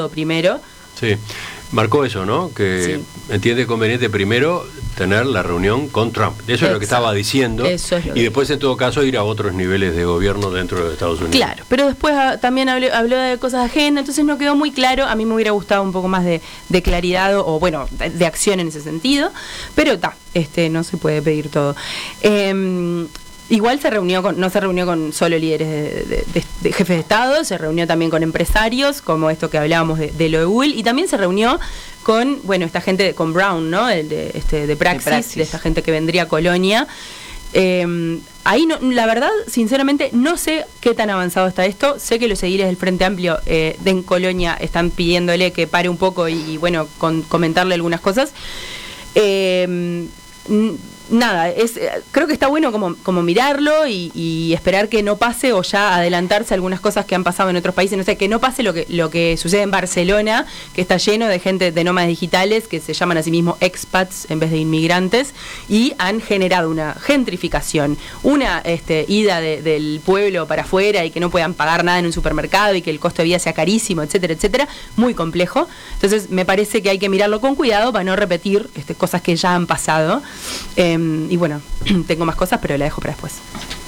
primero. Sí, marcó eso, ¿no? Que sí. entiende conveniente primero tener la reunión con Trump. Eso es lo que estaba diciendo. Eso es lo y después, en todo caso, ir a otros niveles de gobierno dentro de Estados Unidos. Claro, pero después también habló de cosas de agenda, entonces no quedó muy claro. A mí me hubiera gustado un poco más de claridad o bueno, de acción en ese sentido. Pero no se puede pedir todo. Igual no se reunió con solo líderes de jefes de Estado, se reunió también con empresarios, como esto que hablábamos de lo de Google, y también se reunió con, bueno, esta gente, con Brown, ¿no? De Praxis, de esta gente que vendría a Colonia. Ahí, la verdad, sinceramente, no sé qué tan avanzado está esto. Sé que los ediles del Frente Amplio en Colonia están pidiéndole que pare un poco y bueno, comentarle algunas cosas. Nada, creo que está bueno como mirarlo y esperar que no pase o ya adelantarse a algunas cosas que han pasado en otros países. No sé, que no pase lo que sucede en Barcelona, que está lleno de gente de nómadas digitales que se llaman a sí mismos expats en vez de inmigrantes y han generado una gentrificación, una ida del pueblo para afuera y que no puedan pagar nada en un supermercado y que el costo de vida sea carísimo, etcétera, etcétera. Muy complejo. Entonces me parece que hay que mirarlo con cuidado para no repetir cosas que ya han pasado. Y bueno, tengo más cosas, pero la dejo para después.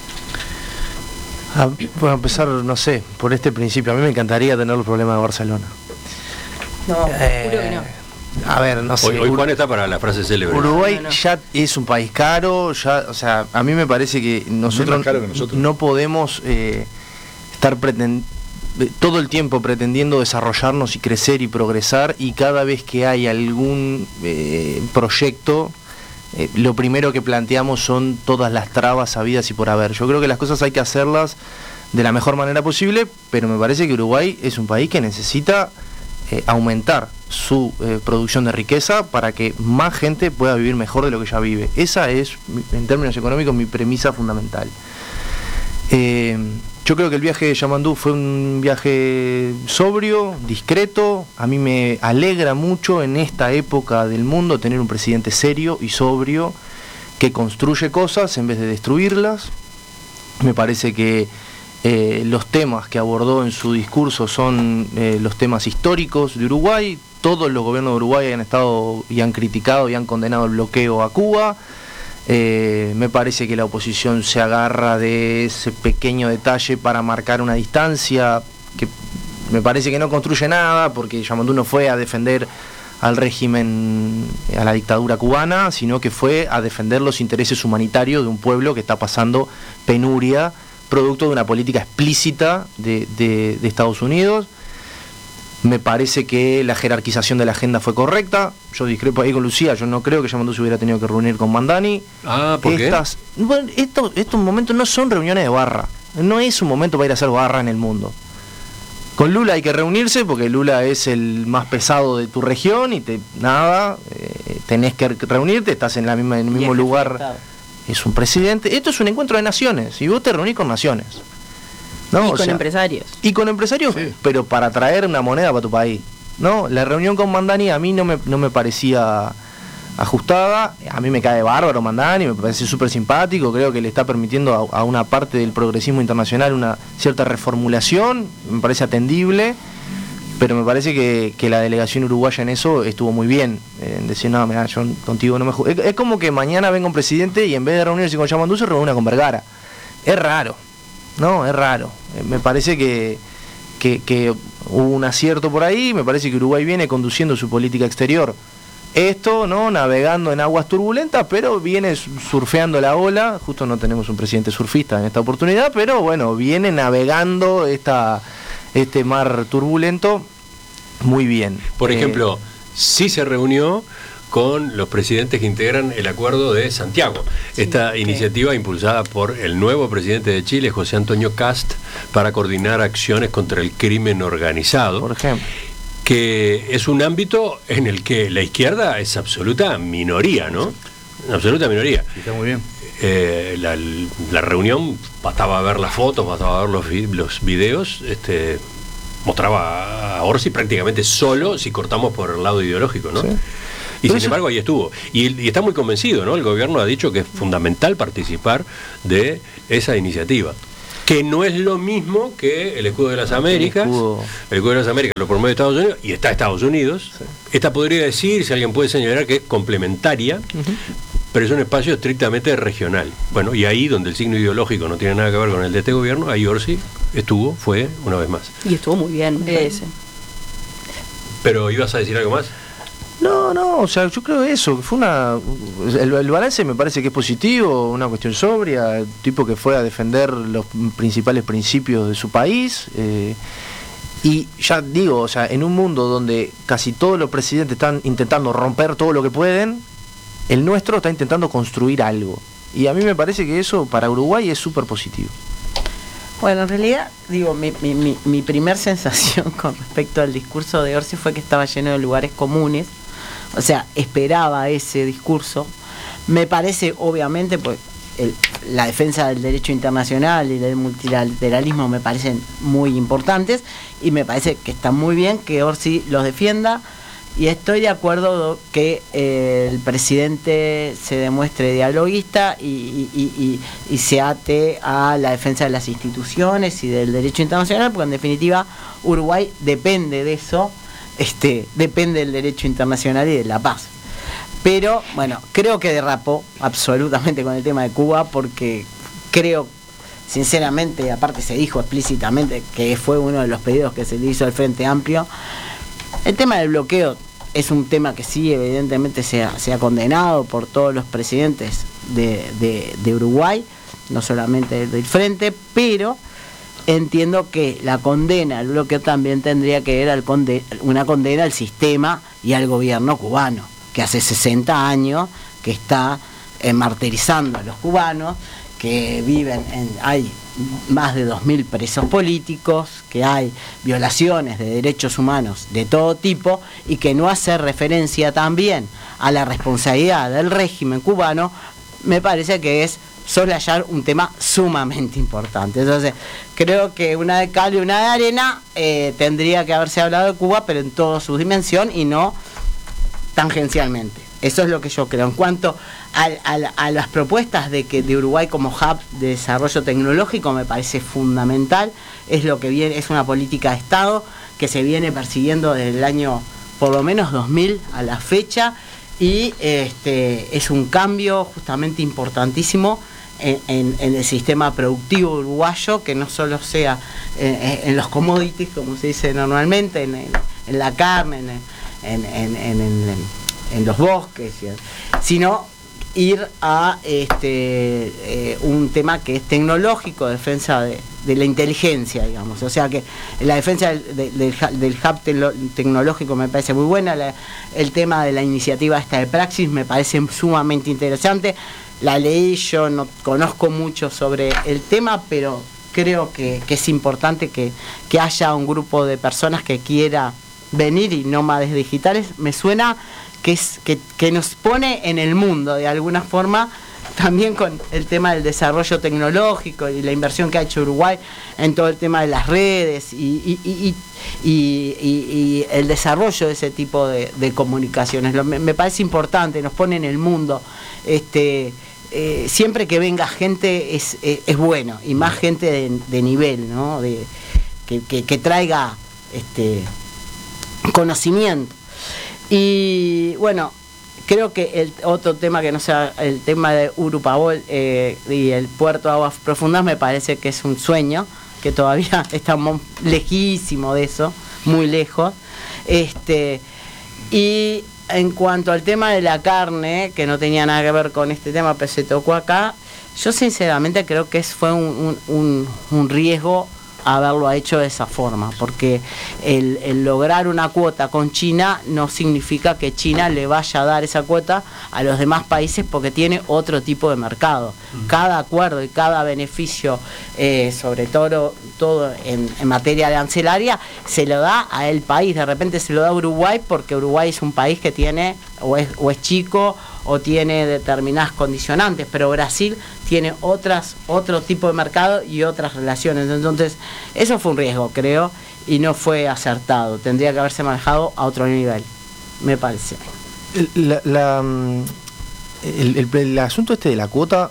Bueno, empezar, no sé, por este principio. A mí me encantaría tener los problemas de Barcelona. No, juro que no. A ver, no sé. Hoy Juan está para la frase célebre. Uruguay ya es un país caro, ya, o sea, a mí me parece que nosotros no podemos estar todo el tiempo pretendiendo desarrollarnos y crecer y progresar, y cada vez que hay algún proyecto, lo primero que planteamos son todas las trabas habidas y por haber. Yo creo que las cosas hay que hacerlas de la mejor manera posible, pero me parece que Uruguay es un país que necesita aumentar su producción de riqueza para que más gente pueda vivir mejor de lo que ya vive. Esa es, en términos económicos, mi premisa fundamental. Yo creo que el viaje de Yamandú fue un viaje sobrio, discreto. A mí me alegra mucho en esta época del mundo tener un presidente serio y sobrio que construye cosas en vez de destruirlas. Me parece que los temas que abordó en su discurso son los temas históricos de Uruguay. Todos los gobiernos de Uruguay han estado y han criticado y han condenado el bloqueo a Cuba. Me parece que la oposición se agarra de ese pequeño detalle para marcar una distancia que me parece que no construye nada, porque Yamandú no fue a defender al régimen, a la dictadura cubana, sino que fue a defender los intereses humanitarios de un pueblo que está pasando penuria, producto de una política explícita de Estados Unidos. Me parece que la jerarquización de la agenda fue correcta. Yo discrepo ahí con Lucía. Yo no creo que Yamandú se hubiera tenido que reunir con Mandani. ¿Por qué? Bueno, estos momentos no son reuniones de barra. No es un momento para ir a hacer barra en el mundo. Con Lula hay que reunirse porque Lula es el más pesado de tu región y tenés que reunirte. Estás en el mismo lugar. Es un presidente. Esto es un encuentro de naciones y vos te reunís con naciones. ¿No? Y con empresarios. Y con empresarios, sí. Pero para traer una moneda para tu país. ¿No? La reunión con Mandani a mí no me parecía ajustada. A mí me cae bárbaro Mandani, me parece súper simpático. Creo que le está permitiendo a una parte del progresismo internacional una cierta reformulación. Me parece atendible. Pero me parece que la delegación uruguaya en eso estuvo muy bien. En decir, no, mirá, yo contigo no me... Es como que mañana venga un presidente y en vez de reunirse con Yamandú se reúne con Vergara. Es raro. No, es raro. Me parece que hubo un acierto por ahí. Me parece que Uruguay viene conduciendo su política exterior. Esto, ¿no? Navegando en aguas turbulentas, pero viene surfeando la ola. Justo no tenemos un presidente surfista en esta oportunidad, pero bueno, viene navegando este mar turbulento muy bien. Por ejemplo, sí se reunió con los presidentes que integran el Acuerdo de Santiago. Esta iniciativa impulsada por el nuevo presidente de Chile, José Antonio Kast, para coordinar acciones contra el crimen organizado. Por ejemplo. Que es un ámbito en el que la izquierda es absoluta minoría, ¿no? Absoluta minoría. Está muy bien. La reunión, bastaba ver las fotos, bastaba ver los videos, mostraba a Orsi prácticamente solo si cortamos por el lado ideológico, ¿no? Sí. Y sin embargo ahí estuvo. Y está muy convencido, ¿no? El gobierno ha dicho que es fundamental participar de esa iniciativa. Que no es lo mismo que el escudo de las Américas. El escudo de las Américas lo promueve Estados Unidos y está Estados Unidos. Sí. Esta podría decir, si alguien puede señalar, que es complementaria, pero es un espacio estrictamente regional. Bueno, y ahí donde el signo ideológico no tiene nada que ver con el de este gobierno, ahí Orsi fue una vez más. Y estuvo muy bien, me parece. Pero ¿ibas a decir algo más? No, o sea, yo creo eso, que fue el balance me parece que es positivo, una cuestión sobria, el tipo que fue a defender los principales principios de su país, y ya digo, o sea, en un mundo donde casi todos los presidentes están intentando romper todo lo que pueden, el nuestro está intentando construir algo, y a mí me parece que eso para Uruguay es súper positivo. Bueno, en realidad, digo, mi primer sensación con respecto al discurso de Orsi fue que estaba lleno de lugares comunes. O sea, esperaba ese discurso. Me parece, obviamente, pues la defensa del derecho internacional y del multilateralismo me parecen muy importantes y me parece que está muy bien que Orsi los defienda, y estoy de acuerdo que el presidente se demuestre dialoguista y se ate a la defensa de las instituciones y del derecho internacional, porque en definitiva Uruguay depende de eso. Depende del derecho internacional y de la paz. Pero bueno, creo que derrapó absolutamente con el tema de Cuba, porque creo, sinceramente, aparte se dijo explícitamente que fue uno de los pedidos que se le hizo al Frente Amplio. El tema del bloqueo es un tema que sí, evidentemente se ha condenado por todos los presidentes de Uruguay, no solamente del Frente, pero entiendo que la condena al bloqueo también tendría que ver una condena al sistema y al gobierno cubano, que hace 60 años que está martirizando a los cubanos, que hay más de 2.000 presos políticos, que hay violaciones de derechos humanos de todo tipo, y que no hace referencia también a la responsabilidad del régimen cubano, me parece que es soslayar un tema sumamente importante. Entonces, creo que una de cal y una de arena, tendría que haberse hablado de Cuba, pero en toda su dimensión y no tangencialmente. Eso es lo que yo creo. En cuanto a las propuestas de Uruguay como hub de desarrollo tecnológico, me parece fundamental. Es lo que viene, es una política de Estado que se viene persiguiendo desde el año por lo menos 2000 a la fecha, y es un cambio justamente importantísimo en el sistema productivo uruguayo, que no solo sea en los commodities, como se dice normalmente, en la carne, en los bosques, sino ir a un tema que es tecnológico, defensa de la inteligencia, digamos. O sea que la defensa del hub tecnológico me parece muy buena. El tema de la iniciativa esta de Praxis me parece sumamente interesante. La leí, yo no conozco mucho sobre el tema, pero creo que es importante que haya un grupo de personas que quiera venir, y nómades digitales. Me suena que nos pone en el mundo de alguna forma, también con el tema del desarrollo tecnológico y la inversión que ha hecho Uruguay en todo el tema de las redes y el desarrollo de ese tipo de comunicaciones. Me parece importante, nos pone en el mundo. Siempre que venga gente es bueno, y más gente de nivel, ¿no? Que traiga conocimiento. Y bueno, creo que el otro tema que no sea el tema de Urupabol y el puerto de aguas profundas, me parece que es un sueño, que todavía estamos lejísimo de eso, muy lejos. Y en cuanto al tema de la carne, que no tenía nada que ver con este tema, pero se tocó acá, yo sinceramente creo que fue un riesgo haberlo hecho de esa forma, porque el lograr una cuota con China no significa que China le vaya a dar esa cuota a los demás países, porque tiene otro tipo de mercado. Cada acuerdo y cada beneficio, sobre todo en materia arancelaria, se lo da a el país. De repente se lo da a Uruguay, porque Uruguay es un país que tiene o es chico o tiene determinadas condicionantes, pero Brasil tiene otro tipo de mercado y otras relaciones. Entonces, eso fue un riesgo, creo, y no fue acertado. Tendría que haberse manejado a otro nivel, me parece. El asunto de la cuota,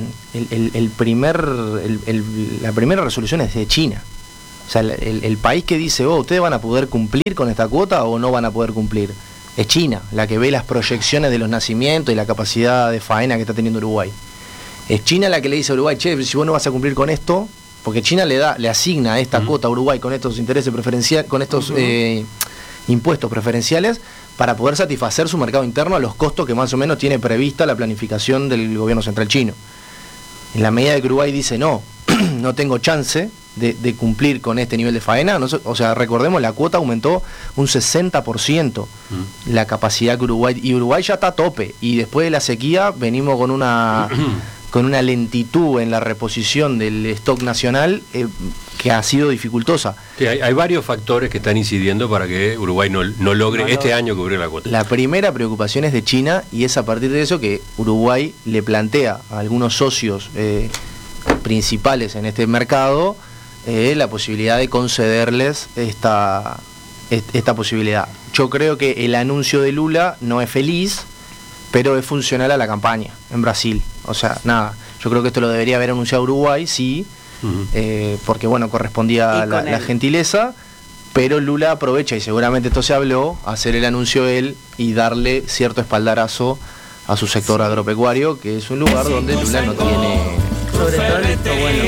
la primera resolución es de China. O sea, el país que dice, ¿ustedes van a poder cumplir con esta cuota o no van a poder cumplir? Es China, la que ve las proyecciones de los nacimientos y la capacidad de faena que está teniendo Uruguay. Es China la que le dice a Uruguay, che, si vos no vas a cumplir con esto, porque China le asigna esta cuota a Uruguay con estos intereses preferenciales, con estos impuestos preferenciales, para poder satisfacer su mercado interno a los costos que más o menos tiene prevista la planificación del gobierno central chino. En la medida de que Uruguay dice, no tengo chance de cumplir con este nivel de faena, o sea, recordemos, la cuota aumentó un 60%, la capacidad que Uruguay ya está a tope, y después de la sequía venimos con una lentitud en la reposición del stock nacional que ha sido dificultosa. Sí, hay varios factores que están incidiendo para que Uruguay no logre este año cubrir la cuota. La primera preocupación es de China, y es a partir de eso que Uruguay le plantea a algunos socios principales en este mercado la posibilidad de concederles esta posibilidad. Yo creo que el anuncio de Lula no es feliz, pero es funcional a la campaña en Brasil. O sea, nada, yo creo que esto lo debería haber anunciado Uruguay, sí, porque bueno, correspondía a la gentileza, pero Lula aprovecha, y seguramente esto se habló, hacer el anuncio él y darle cierto espaldarazo a su sector agropecuario, que es un lugar donde Lula no tiene... Sobre todo esto,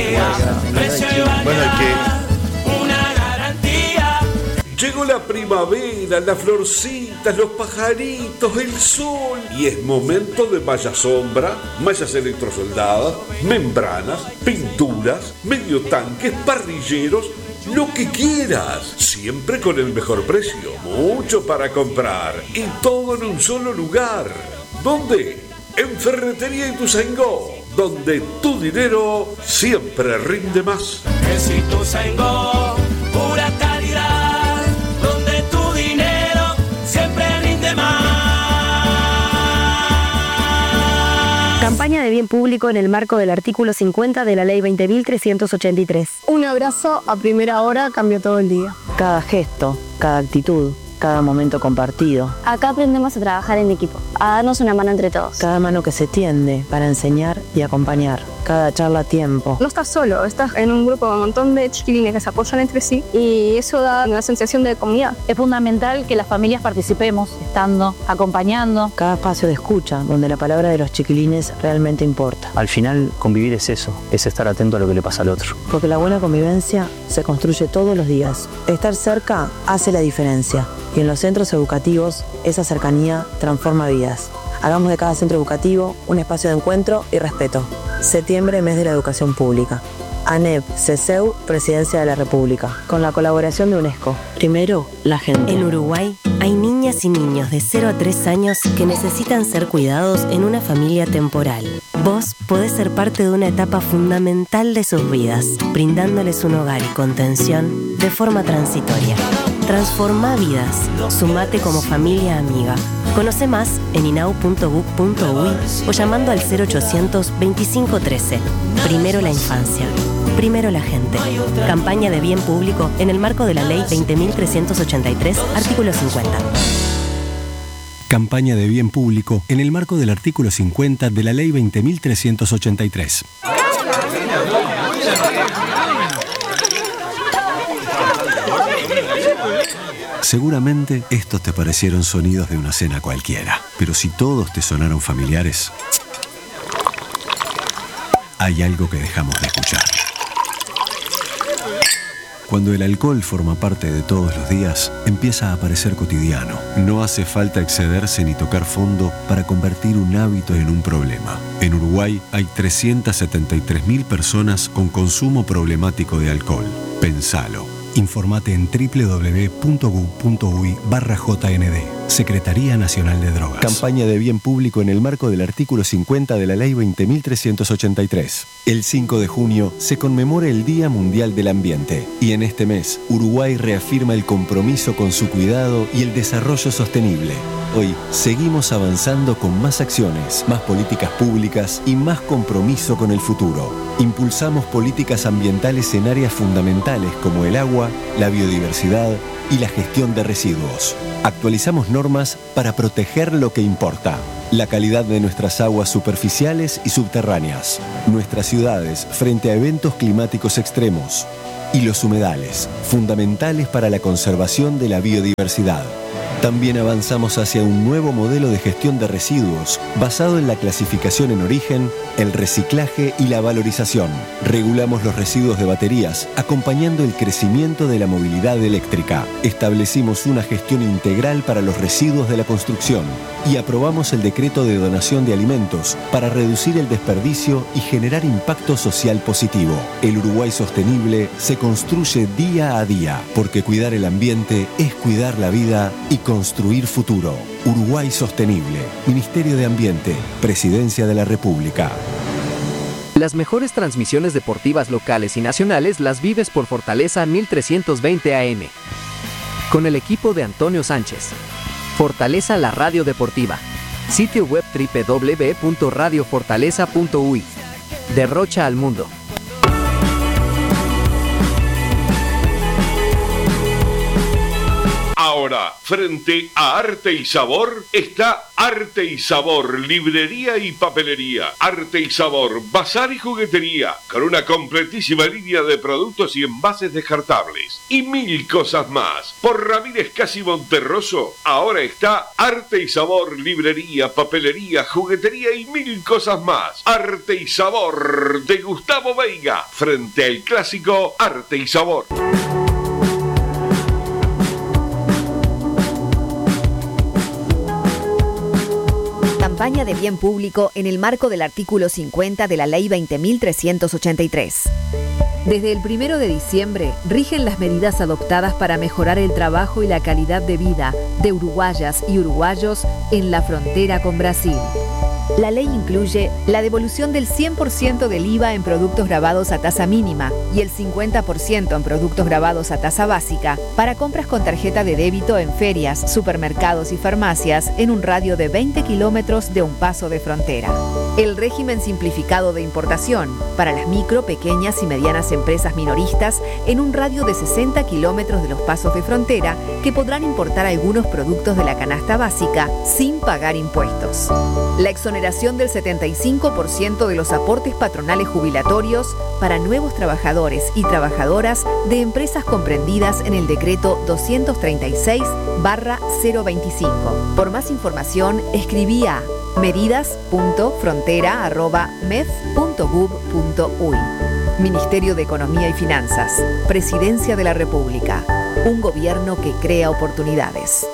bueno, una garantía. Llegó la primavera, las florcitas, los pajaritos, el sol. Y es momento de malla sombra, mallas electrosoldadas, membranas, pinturas, medio tanques, parrilleros, lo que quieras. Siempre con el mejor precio. Mucho para comprar. Y todo en un solo lugar. ¿Dónde? En Ferretería Ituzaingó, donde tu dinero siempre rinde más. Es Ituzaingó, pura calidad, donde tu dinero siempre rinde más. Campaña de bien público en el marco del artículo 50 de la Ley 20.383. Un abrazo a primera hora cambió todo el día. Cada gesto, cada actitud, cada momento compartido. Acá aprendemos a trabajar en equipo, a darnos una mano entre todos. Cada mano que se tiende para enseñar y acompañar. Cada charla a tiempo. No estás solo, estás en un grupo con un montón de chiquilines que se apoyan entre sí, y eso da una sensación de comunidad. Es fundamental que las familias participemos, estando, acompañando. Cada espacio de escucha, donde la palabra de los chiquilines realmente importa. Al final, convivir es eso, es estar atento a lo que le pasa al otro. Porque la buena convivencia se construye todos los días. Estar cerca hace la diferencia. Y en los centros educativos, esa cercanía transforma vidas. Hagamos de cada centro educativo un espacio de encuentro y respeto. Septiembre, mes de la educación pública. ANEP, CESEU, Presidencia de la República. Con la colaboración de UNESCO. Primero, la gente. En Uruguay hay niñas y niños de 0 a 3 años que necesitan ser cuidados en una familia temporal. Vos podés ser parte de una etapa fundamental de sus vidas, brindándoles un hogar y contención de forma transitoria. Transforma vidas. Sumate como familia amiga. Conoce más en inau.gov.uy o llamando al 0800 2513. Primero la infancia. Primero la gente. Campaña de bien público en el marco de la Ley 20.383, artículo 50. Campaña de bien público en el marco del artículo 50 de la Ley 20.383. Seguramente estos te parecieron sonidos de una cena cualquiera, pero si todos te sonaron familiares, hay algo que dejamos de escuchar. Cuando el alcohol forma parte de todos los días, empieza a parecer cotidiano. No hace falta excederse ni tocar fondo para convertir un hábito en un problema. En Uruguay hay 373.000 personas con consumo problemático de alcohol. Pensalo. Informate en www.gov.uy/JND. Secretaría Nacional de Drogas. Campaña de bien público en el marco del artículo 50 de la Ley 20.383. El 5 de junio se conmemora el Día Mundial del Ambiente y en este mes Uruguay reafirma el compromiso con su cuidado y el desarrollo sostenible. Hoy seguimos avanzando con más acciones, más políticas públicas y más compromiso con el futuro. Impulsamos políticas ambientales en áreas fundamentales como el agua, la biodiversidad, y la gestión de residuos. Actualizamos normas para proteger lo que importa. La calidad de nuestras aguas superficiales y subterráneas. Nuestras ciudades frente a eventos climáticos extremos. Y los humedales, fundamentales para la conservación de la biodiversidad. También avanzamos hacia un nuevo modelo de gestión de residuos basado en la clasificación en origen, el reciclaje y la valorización. Regulamos los residuos de baterías, acompañando el crecimiento de la movilidad eléctrica. Establecimos una gestión integral para los residuos de la construcción y aprobamos el decreto de donación de alimentos para reducir el desperdicio y generar impacto social positivo. El Uruguay sostenible se construye día a día, porque cuidar el ambiente es cuidar la vida y construir futuro. Uruguay Sostenible. Ministerio de Ambiente. Presidencia de la República. Las mejores transmisiones deportivas locales y nacionales las vives por Fortaleza 1320 AM. Con el equipo de Antonio Sánchez. Fortaleza la radio deportiva. Sitio web www.radiofortaleza.uy. De Rocha al mundo. Ahora, frente a Arte y Sabor, está Arte y Sabor, librería y papelería. Arte y Sabor, bazar y juguetería, con una completísima línea de productos y envases descartables. Y mil cosas más. Por Ramírez Casi Monterroso, ahora está Arte y Sabor, librería, papelería, juguetería y mil cosas más. Arte y Sabor, de Gustavo Veiga, frente al clásico Arte y Sabor. Campaña de bien público en el marco del artículo 50 de la Ley 20.383. Desde el 1 de diciembre rigen las medidas adoptadas para mejorar el trabajo y la calidad de vida de uruguayas y uruguayos en la frontera con Brasil. La ley incluye la devolución del 100% del IVA en productos grabados a tasa mínima y el 50% en productos grabados a tasa básica para compras con tarjeta de débito en ferias, supermercados y farmacias en un radio de 20 kilómetros de un paso de frontera. El régimen simplificado de importación para las micro, pequeñas y medianas empresas minoristas en un radio de 60 kilómetros de los pasos de frontera que podrán importar algunos productos de la canasta básica sin pagar impuestos. La exoneración del 75% de los aportes patronales jubilatorios para nuevos trabajadores y trabajadoras de empresas comprendidas en el decreto 236/025. Por más información, escribí a medidas.frontera@mef.gov.uy. Ministerio de Economía y Finanzas. Presidencia de la República. Un gobierno que crea oportunidades.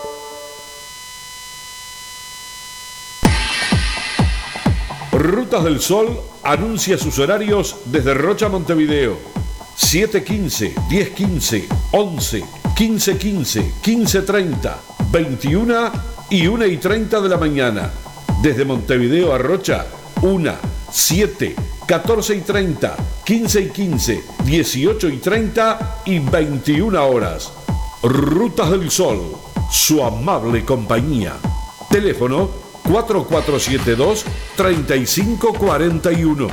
Rutas del Sol anuncia sus horarios desde Rocha, Montevideo. 7:15, 10:15, 11, 15:15, 15:30, 21 y 1:30 de la mañana. Desde Montevideo a Rocha, 1, 7, 14:30, 15:15, 18:30 y 21 horas. Rutas del Sol, su amable compañía. Teléfono 4472-3541.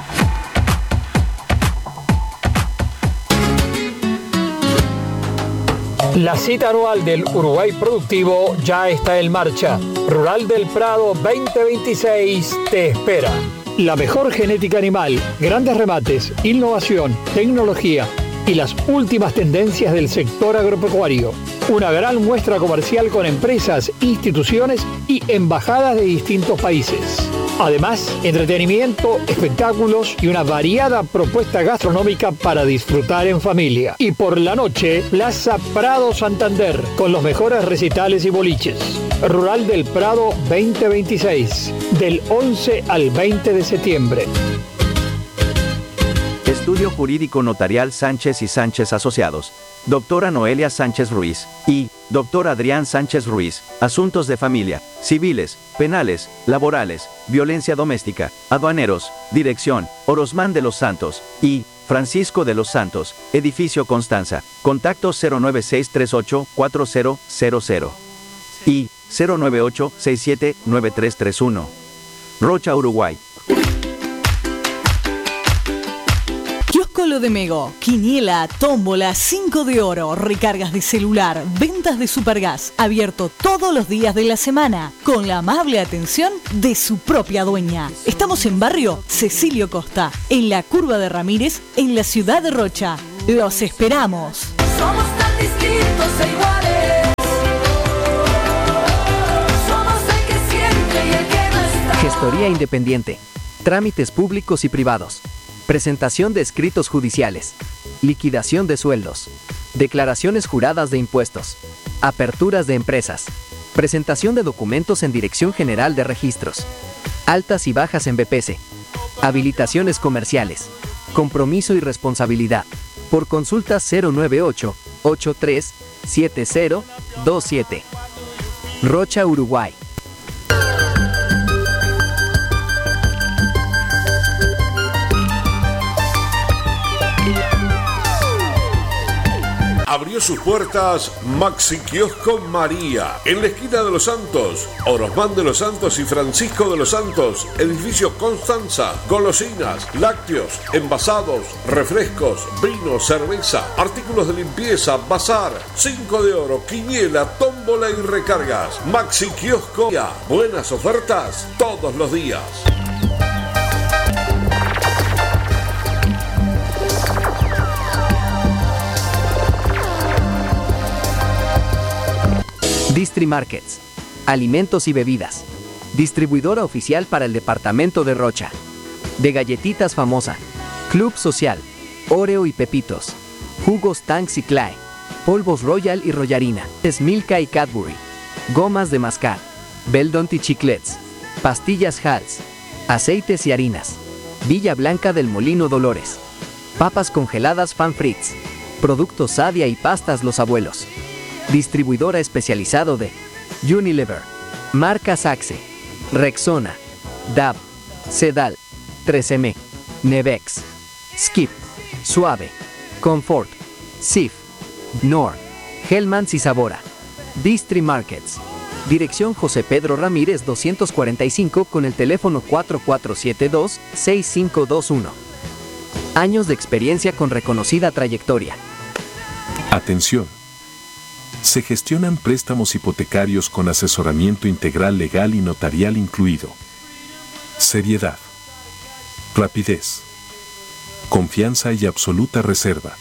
La cita anual del Uruguay Productivo ya está en marcha. Rural del Prado 2026 te espera. La mejor genética animal, grandes remates, innovación, tecnología y las últimas tendencias del sector agropecuario. Una gran muestra comercial con empresas, instituciones y embajadas de distintos países. Además, entretenimiento, espectáculos y una variada propuesta gastronómica para disfrutar en familia. Y por la noche, Plaza Prado Santander, con los mejores recitales y boliches. Rural del Prado 2026, del 11 al 20 de septiembre. Estudio Jurídico Notarial Sánchez y Sánchez Asociados. Doctora Noelia Sánchez Ruiz y Doctor Adrián Sánchez Ruiz. Asuntos de familia, civiles, penales, laborales, violencia doméstica, aduaneros, dirección, Orosmán de los Santos y Francisco de los Santos, Edificio Constanza. Contacto 096384000 y 098679331. Rocha, Uruguay. Kiosco Pablo de Mego. Quiniela, tómbola, 5 de oro, recargas de celular, ventas de Supergas. Abierto todos los días de la semana, con la amable atención de su propia dueña. Estamos en barrio Cecilio Costa, en la Curva de Ramírez, en la ciudad de Rocha. Los esperamos. Somos tan distintos e iguales. Somos el que siente y el que no está. Gestoría independiente. Trámites públicos y privados. Presentación de escritos judiciales. Liquidación de sueldos. Declaraciones juradas de impuestos. Aperturas de empresas. Presentación de documentos en Dirección General de Registros. Altas y bajas en BPC. Habilitaciones comerciales. Compromiso y responsabilidad. Por consulta 098-837027. Rocha, Uruguay. Abrió sus puertas Maxi Kiosco María, en la esquina de Los Santos, Orosmán de los Santos y Francisco de los Santos, edificio Constanza, golosinas, lácteos, envasados, refrescos, vino, cerveza, artículos de limpieza, bazar, 5 de oro, quiniela, tómbola y recargas. Maxi Kiosco María, buenas ofertas todos los días. Distri Markets. Alimentos y bebidas. Distribuidora oficial para el departamento de Rocha. De galletitas famosa. Club Social. Oreo y Pepitos. Jugos Tanks y Clay. Polvos Royal y Royarina. Milka y Cadbury. Gomas de mascar. Beldont y Chiclets. Pastillas Hals. Aceites y harinas. Villa Blanca del Molino Dolores. Papas congeladas Fan Fritz. Productos Sadia y pastas Los Abuelos. Distribuidora especializado de Unilever, marcas Axe, Rexona, DAB, Sedal, 3M, Nevex, Skip, Suave, Comfort, Sif, Nor, Hellmann's y Sabora. Distri Markets. Dirección José Pedro Ramírez 245 con el teléfono 4472-6521. Años de experiencia con reconocida trayectoria. Atención. Se gestionan préstamos hipotecarios con asesoramiento integral legal y notarial incluido. Seriedad. Rapidez. Confianza y absoluta reserva.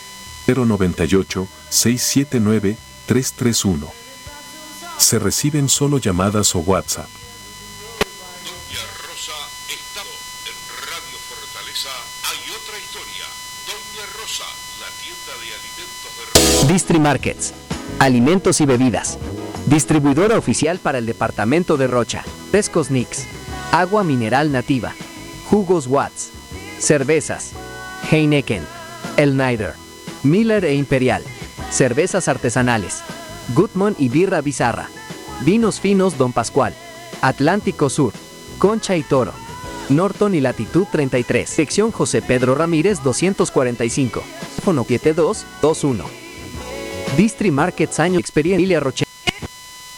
098-679-331. Se reciben solo llamadas o WhatsApp. Doña Rosa Estado. En Radio Fortaleza hay otra historia. Doña Rosa, la tienda de alimentos de Rosa. Distri Markets. Alimentos y bebidas. Distribuidora oficial para el departamento de Rocha. Pescos Nix. Agua mineral nativa. Jugos Watts. Cervezas. Heineken. El Nider. Miller e Imperial. Cervezas artesanales. Gutmann y Birra Bizarra. Vinos finos Don Pascual. Atlántico Sur. Concha y Toro. Norton y Latitud 33. Sección José Pedro Ramírez 245. Teléfono 7221. Distri Markets año experiencia Emilia Roche.